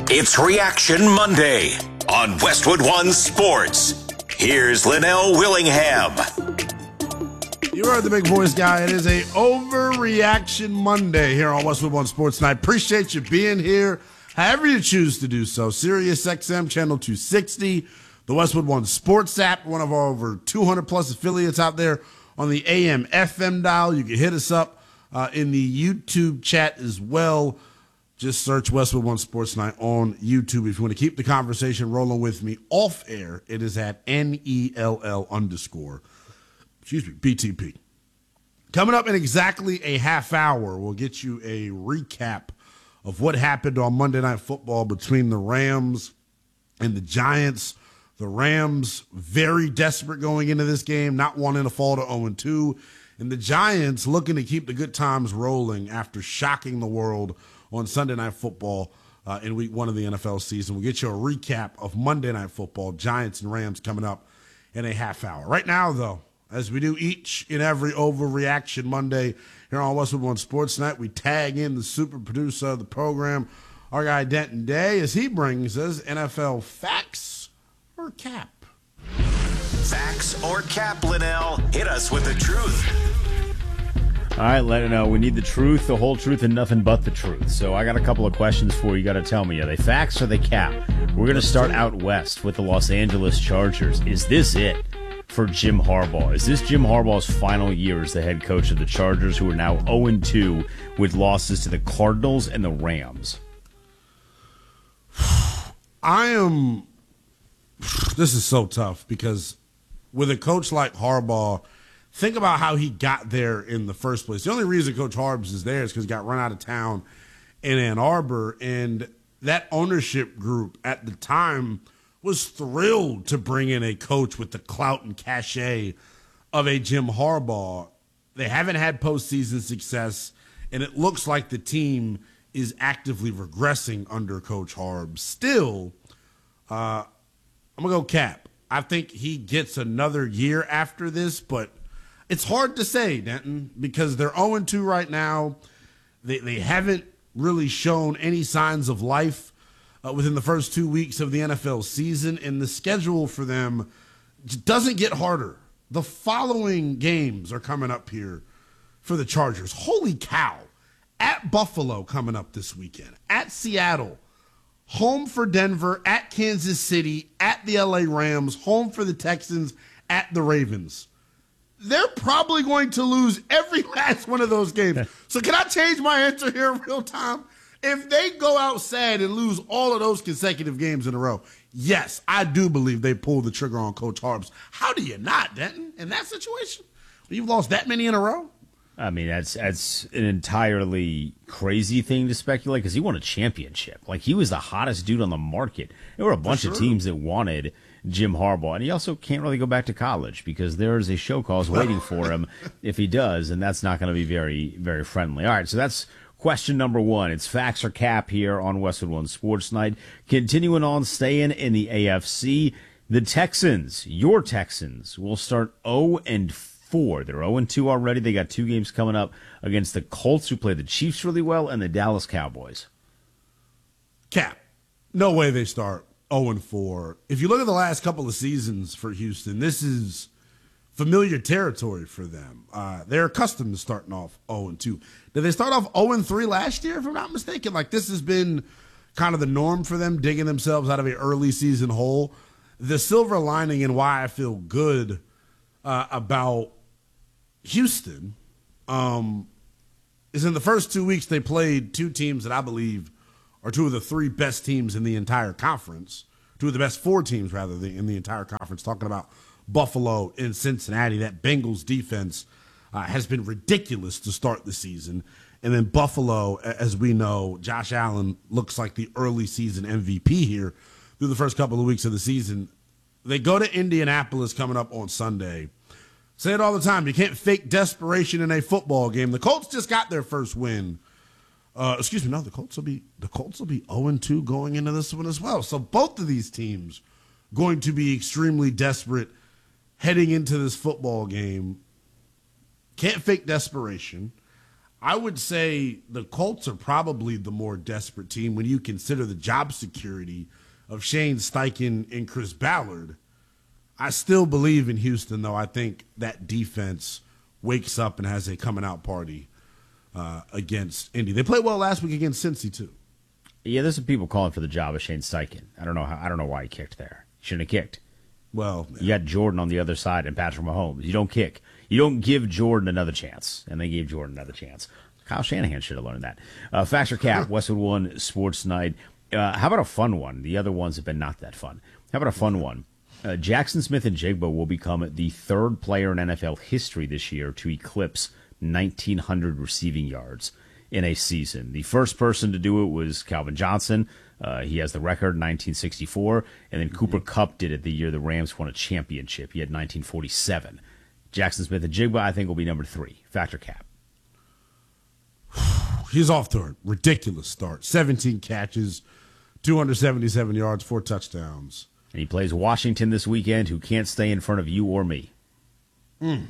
It's Reaction Monday on Westwood One Sports. Here's Linnell Willingham. You heard the big voice guy. It is a Overreaction Monday here on Westwood One Sports. And I appreciate you being here, however you choose to do so. Sirius XM Channel 260, the Westwood One Sports app, one of our over 200 plus affiliates out there on the AM FM dial. You can hit us up in the YouTube chat as well. Just search Westwood One Sports Night on YouTube. If you want to keep the conversation rolling with me off air, it is at NELL_BTP. Coming up in exactly a half hour, we'll get you a recap of what happened on Monday Night Football between the Rams and the Giants. The Rams very desperate going into this game, not wanting to fall to 0-2. And the Giants looking to keep the good times rolling after shocking the world on Sunday Night Football in week 1 of the NFL season. We'll get you a recap of Monday Night Football, Giants and Rams, coming up in a half hour. Right now, though, as we do each and every Overreaction Monday here on Westwood One Sports Night, we tag in the super producer of the program, our guy Denton Day, as he brings us NFL facts or cap. Facts or cap, Linnell? Hit us with the truth. All right, let it know. We need the truth, the whole truth, and nothing but the truth. So I got a couple of questions for you. You got to tell me, are they facts or they cap? We're going to start out west with the Los Angeles Chargers. Is this it for Jim Harbaugh? Is this Jim Harbaugh's final year as the head coach of the Chargers, who are now 0-2 with losses to the Cardinals and the Rams? This is so tough because with a coach like Harbaugh, think about how he got there in the first place. The only reason Coach Harbs is there is because he got run out of town in Ann Arbor, and that ownership group at the time was thrilled to bring in a coach with the clout and cachet of a Jim Harbaugh. They haven't had postseason success, and it looks like the team is actively regressing under Coach Harbs. Still, I'm going to go cap. I think he gets another year after this, but it's hard to say, Denton, because they're 0-2 right now. They haven't really shown any signs of life within the first 2 weeks of the NFL season, and the schedule for them doesn't get harder. The following games are coming up here for the Chargers. Holy cow. At Buffalo coming up this weekend. At Seattle. Home for Denver. At Kansas City. At the LA Rams. Home for the Texans. At the Ravens. They're probably going to lose every last one of those games. So can I change my answer here in real time? If they go out sad and lose all of those consecutive games in a row, yes, I do believe they pull the trigger on Coach Harbs. How do you not, Denton, in that situation? You've lost that many in a row? I mean, that's an entirely crazy thing to speculate because he won a championship. Like, he was the hottest dude on the market. There were a bunch of teams that wanted Jim Harbaugh, and he also can't really go back to college because there is a show cause waiting for him if he does, and that's not going to be very, very friendly. All right, so that's question number one. It's facts or cap here on Westwood One Sports Night. Continuing on, staying in the AFC, the Texans, your Texans, will start 0-4. They're 0-2 already. They got 2 games coming up against the Colts, who play the Chiefs really well, and the Dallas Cowboys. Cap. No way they start 0-4. If you look at the last couple of seasons for Houston, this is familiar territory for them. They're accustomed to starting off 0-2. Did they start off 0-3 last year, if I'm not mistaken? Like, this has been kind of the norm for them, digging themselves out of an early season hole. The silver lining and why I feel good about Houston is in the first 2 weeks they played 2 teams that I believe are 2 of the 3 best teams in the entire conference, 2 of the best 4 teams, rather, in the entire conference, talking about Buffalo and Cincinnati. That Bengals defense has been ridiculous to start the season. And then Buffalo, as we know, Josh Allen looks like the early season MVP here through the first couple of weeks of the season. They go to Indianapolis coming up on Sunday. Say it all the time. You can't fake desperation in a football game. The Colts just got their first win. The Colts will be 0-2 going into this one as well. So both of these teams going to be extremely desperate heading into this football game. Can't fake desperation. I would say the Colts are probably the more desperate team when you consider the job security of Shane Steichen and Chris Ballard. I still believe in Houston, though. I think that defense wakes up and has a coming out party against Indy. They played well last week against Cincy, too. Yeah, there's some people calling for the job of Shane Steichen. I don't know why he kicked there. He shouldn't have kicked. Well, yeah. You got Jordan on the other side and Patrick Mahomes. You don't kick. You don't give Jordan another chance. And they gave Jordan another chance. Kyle Shanahan should have learned that. Factor Cap, Westwood One Sports Night. How about a fun one? The other ones have been not that fun. How about a fun one? Jackson Smith-Njigba will become the third player in NFL history this year to eclipse 1,900 receiving yards in a season. The first person to do it was Calvin Johnson. He has the record in 1964, and then Cooper Kupp did it the year the Rams won a championship. He had 1947. Jackson Smith-Njigba, I think, will be number 3. Factor Cap. He's off to a ridiculous start. 17 catches, 277 yards, 4 touchdowns. And he plays Washington this weekend, who can't stay in front of you or me. Man,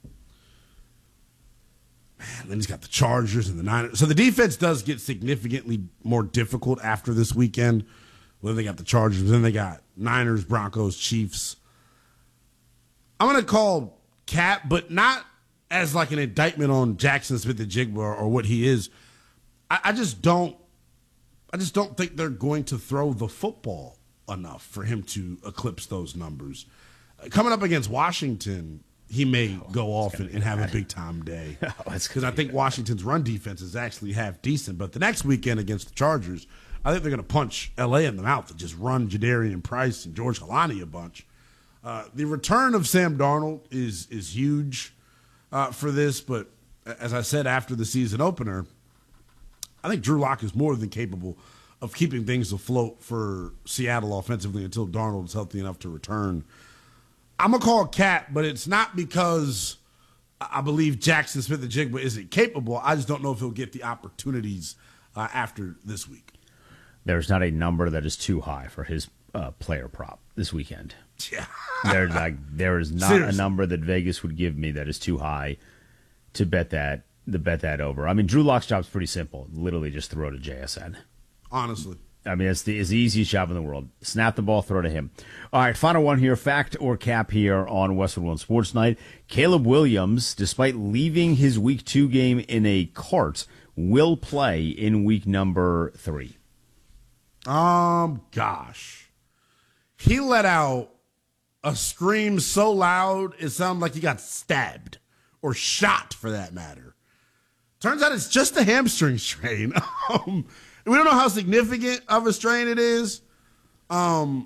then he's got the Chargers and the Niners. So the defense does get significantly more difficult after this weekend. Well, then they got the Chargers. Then they got Niners, Broncos, Chiefs. I'm going to call Cap, but not as like an indictment on Jackson Smith-Njigba or what he is. I just don't think they're going to throw the football enough for him to eclipse those numbers. Coming up against Washington, he may go off and have a big-time day. Because I think Washington's run defense is actually half decent. But the next weekend against the Chargers, I think they're going to punch L.A. in the mouth and just run Jadarian Price and George Kalani a bunch. The return of Sam Darnold is huge for this. But as I said after the season opener, I think Drew Lock is more than capable of keeping things afloat for Seattle offensively until Darnold is healthy enough to return. I'm going to call Cap, but it's not because I believe Jackson Smith-Njigba isn't capable. I just don't know if he'll get the opportunities after this week. There's not a number that is too high for his player prop this weekend. Yeah. There is not Seriously. A number that Vegas would give me that is too high to bet that over. I mean, Drew Lock's job's pretty simple. Literally just throw to JSN. Honestly. I mean, it's the easiest job in the world. Snap the ball, throw to him. All right, final one here, fact or cap here on Westwood One Sports Night. Caleb Williams, despite leaving his Week 2 game in a cart, will play in week number 3. Gosh. He let out a scream so loud it sounded like he got stabbed or shot, for that matter. Turns out it's just a hamstring strain. We don't know how significant of a strain it is. I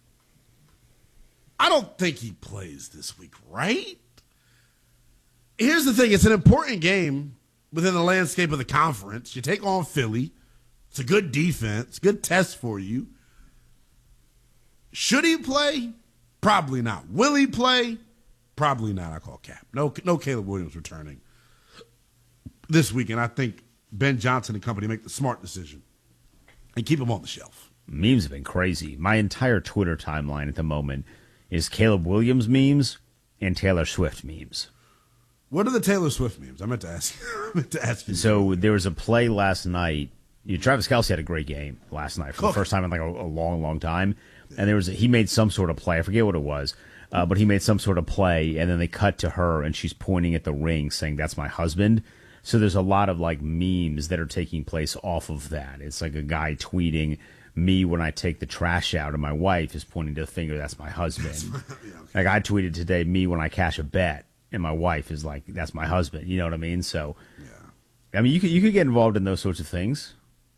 don't think he plays this week, right? Here's the thing. It's an important game within the landscape of the conference. You take on Philly. It's a good defense, good test for you. Should he play? Probably not. Will he play? Probably not. I call cap. No Caleb Williams returning this weekend. I think Ben Johnson and company make the smart decision and keep him on the shelf. Memes have been crazy. My entire Twitter timeline at the moment is Caleb Williams memes and Taylor Swift memes. What are the Taylor Swift memes? I meant to ask you. So there was a play last night. Travis Kelce had a great game last night for the first time in like a long, long time. And he made some sort of play. I forget what it was. But he made some sort of play, and then they cut to her, and she's pointing at the ring saying, "That's my husband." So there's a lot of like memes that are taking place off of that. It's like a guy tweeting, "Me when I take the trash out," and my wife is pointing to the finger, "That's my husband." Yeah, okay. Like I tweeted today, "Me when I cash a bet," and my wife is like, "That's my husband." You know what I mean? So, yeah. I mean, you could get involved in those sorts of things.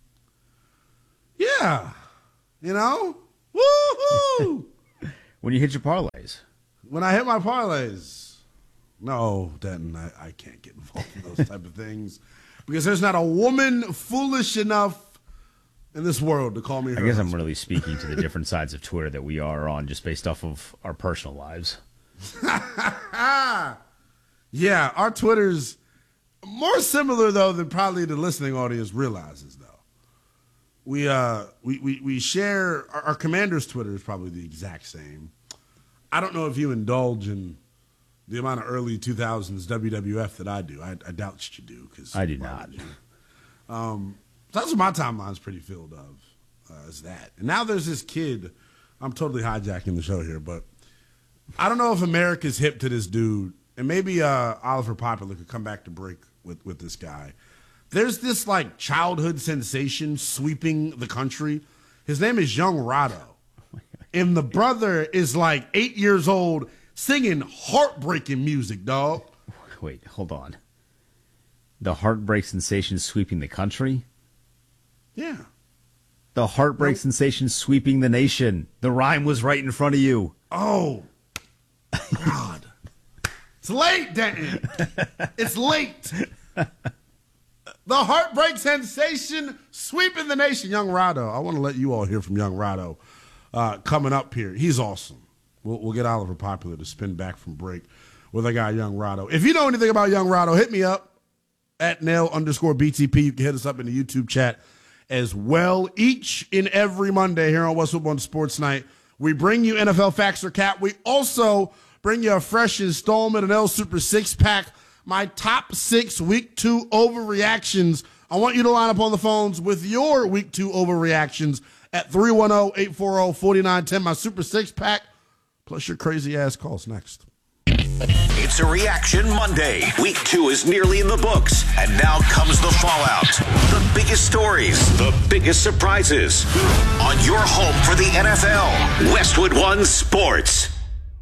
Yeah, woohoo! When you hit your parlays. When I hit my parlays. No, Denton, I can't get involved in those type of things because there's not a woman foolish enough in this world to call me her I guess husband. I'm really speaking to the different sides of Twitter that we are on just based off of our personal lives. Yeah, our Twitter's more similar, though, than probably the listening audience realizes, though. We share our commander's Twitter is probably the exact same. I don't know if you indulge in the amount of early 2000s WWF that I do. I doubt you do. Cause I do not. So that's what my timeline's pretty filled of, is that. And now there's this kid. I'm totally hijacking the show here, but I don't know if America's hip to this dude. And maybe Oliver Popular could come back to break with this guy. There's this like childhood sensation sweeping the country. His name is Young Rado. And the brother is like 8 years old singing heartbreaking music, dog. Wait, hold on. The heartbreak sensation sweeping the country? Yeah. The heartbreak sensation sweeping the nation. The rhyme was right in front of you. Oh, God. It's late, Denton. It's late. The heartbreak sensation sweeping the nation. Young Rado. I want to let you all hear from Young Rado coming up here. He's awesome. We'll get Oliver Popular to spin back from break with our guy Young Rado. If you know anything about Young Rado, hit me up at Nail_BTP. You can hit us up in the YouTube chat as well. Each and every Monday here on Westwood One Sports Night, we bring you NFL Facts or Cap. We also bring you a fresh installment of L Super Six Pack, my top 6 Week 2 overreactions. I want you to line up on the phones with your Week 2 overreactions at 310-840-4910. My Super Six Pack, plus your crazy ass calls next. It's a Reaction Monday. Week 2 is nearly in the books, and now comes the fallout. The biggest stories, the biggest surprises. On your home for the NFL, Westwood One Sports.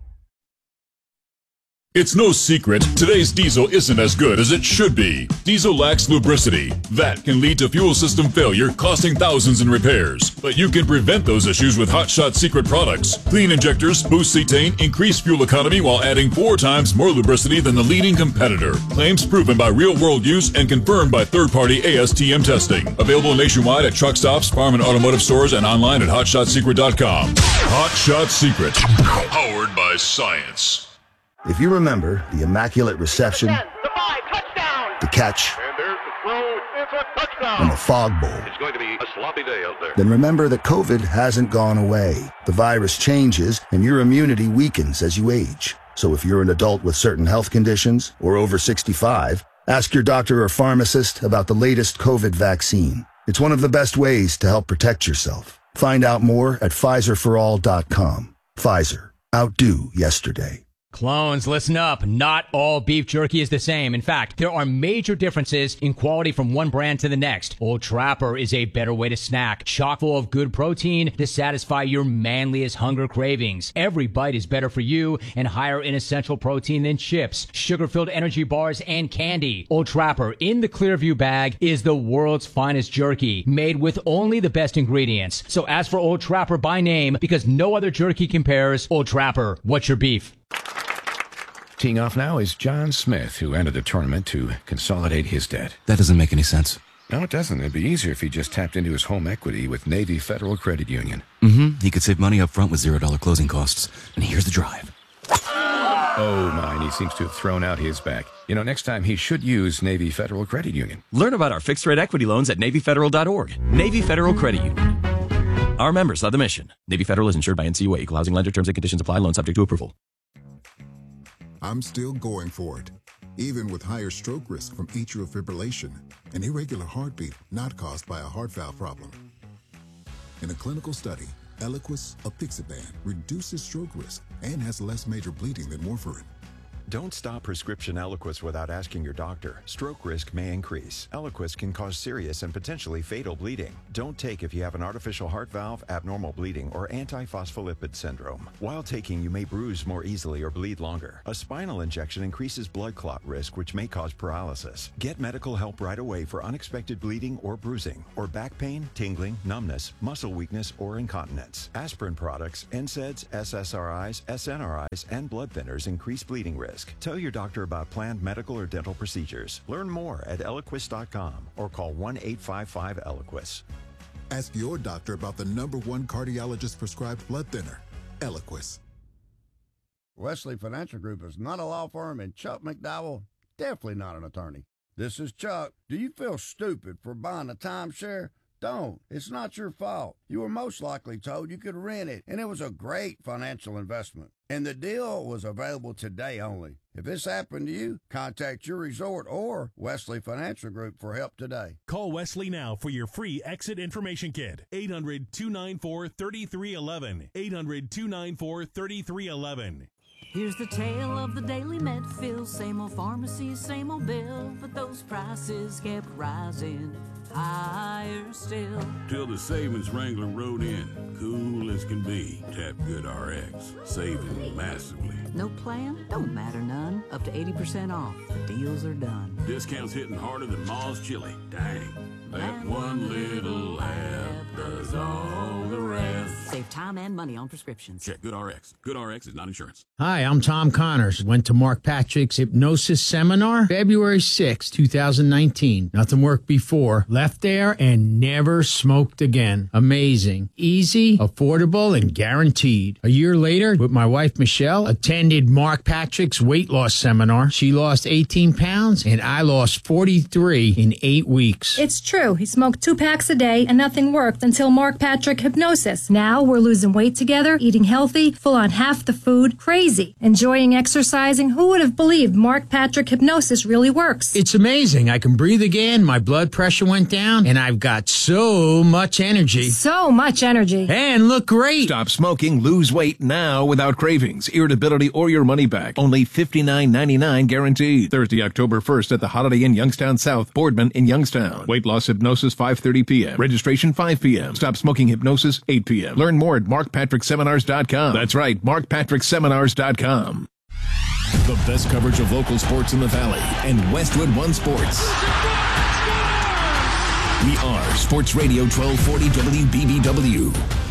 It's no secret, today's diesel isn't as good as it should be. Diesel lacks lubricity. That can lead to fuel system failure, costing thousands in repairs. But you can prevent those issues with Hot Shot Secret products. Clean injectors, boost cetane, increase fuel economy while adding 4 times more lubricity than the leading competitor. Claims proven by real-world use and confirmed by third-party ASTM testing. Available nationwide at truck stops, farm and automotive stores, and online at HotShotSecret.com. Hot Shot Secret. Powered by science. If you remember the Immaculate Reception, 10, the 5, touchdown! the catch, And there's the throw, it's a touchdown! and the Fog Bowl, It's going to be a sloppy day out there. then remember that COVID hasn't gone away. The virus changes, and your immunity weakens as you age. So if you're an adult with certain health conditions or over 65, ask your doctor or pharmacist about the latest COVID vaccine. It's one of the best ways to help protect yourself. Find out more at PfizerForAll.com. Pfizer. Outdo yesterday. Clones, listen up. Not all beef jerky is the same. In fact, there are major differences in quality from one brand to the next. Old Trapper is a better way to snack, chock full of good protein to satisfy your manliest hunger cravings. Every bite is better for you and higher in essential protein than chips, sugar-filled energy bars, and candy. Old Trapper in the Clearview bag is the world's finest jerky, made with only the best ingredients. So ask for Old Trapper by name because no other jerky compares. Old Trapper, what's your beef? Teeing off now is John Smith, who entered the tournament to consolidate his debt. That doesn't make any sense. No, it doesn't. It'd be easier if he just tapped into his home equity with Navy Federal Credit Union. He could save money up front with $0 closing costs. And here's the drive. Oh, my, he seems to have thrown out his back. You know, next time he should use Navy Federal Credit Union. Learn about our fixed-rate equity loans at NavyFederal.org. Navy Federal Credit Union. Our members are the mission. Navy Federal is insured by NCUA. Equal housing lender. Terms and conditions apply. Loan subject to approval. I'm still going for it, even with higher stroke risk from atrial fibrillation, an irregular heartbeat not caused by a heart valve problem. In a clinical study, Eliquis, apixaban, reduces stroke risk and has less major bleeding than warfarin. Don't stop prescription Eliquis without asking your doctor. Stroke risk may increase. Eliquis can cause serious and potentially fatal bleeding. Don't take if you have an artificial heart valve, abnormal bleeding, or antiphospholipid syndrome. While taking, you may bruise more easily or bleed longer. A spinal injection increases blood clot risk, which may cause paralysis. Get medical help right away for unexpected bleeding or bruising, or back pain, tingling, numbness, muscle weakness, or incontinence. Aspirin products, NSAIDs, SSRIs, SNRIs, and blood thinners increase bleeding risk. Tell your doctor about planned medical or dental procedures. Learn more at Eliquis.com or call 1-855-ELIQUIS. Ask your doctor about the #1 cardiologist prescribed blood thinner, Eliquis. Wesley Financial Group is not a law firm, and Chuck McDowell, definitely not an attorney. This is Chuck. Do you feel stupid for buying a timeshare? Don't. It's not your fault. You were most likely told you could rent it, and it was a great financial investment. And the deal was available today only. If this happened to you, contact your resort or Wesley Financial Group for help today. Call Wesley now for your free exit information kit. 800-294-3311. 800-294-3311. Here's the tale of the Daily Medfill. Same old pharmacy, same old bill, but those prices kept rising higher still. Till the savings Wrangler rode in, cool as can be. Tap GoodRx, saving massively. No plan? Don't matter none. Up to 80% off. The deals are done. Discounts hitting harder than Ma's chili. Dang. That one little app does all the rest. Save time and money on prescriptions. Check GoodRx. GoodRx is not insurance. Hi, I'm Tom Connors. Went to Mark Patrick's hypnosis seminar February 6, 2019. Nothing worked before. Left there and never smoked again. Amazing. Easy, affordable, and guaranteed. A year later, with my wife Michelle, attended Mark Patrick's weight loss seminar. She lost 18 pounds and I lost 43 in 8 weeks. It's true. He smoked 2 packs a day and nothing worked until Mark Patrick Hypnosis. Now we're losing weight together, eating healthy, full on half the food, crazy, enjoying exercising. Who would have believed Mark Patrick Hypnosis really works? It's amazing. I can breathe again, my blood pressure went down, and I've got so much energy. So much energy. And look great. Stop smoking, lose weight now without cravings, irritability, or your money back. Only $59.99 guaranteed. Thursday, October 1st at the Holiday Inn Youngstown South, Boardman in Youngstown. Weight loss hypnosis 5:30 p.m. Registration 5 p.m. Stop smoking hypnosis 8 p.m. Learn more at markpatrickseminars.com. That's right, markpatrickseminars.com. The best coverage of local sports in the Valley and Westwood One Sports. We are Sports Radio 1240 WBBW.